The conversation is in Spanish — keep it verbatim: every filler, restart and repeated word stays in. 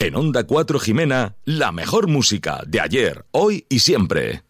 En Onda cuatro Jimena, la mejor música de ayer, hoy y siempre.